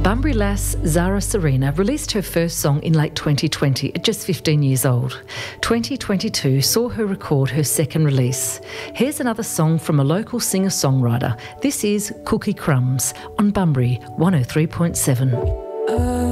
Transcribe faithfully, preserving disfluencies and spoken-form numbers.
Bunbury lass Zara Serena released her first song in late twenty twenty at just fifteen years old. twenty twenty-two saw her record her second release. Here's another song from a local singer-songwriter. This is Cookie Crumbs on Bunbury one oh three point seven.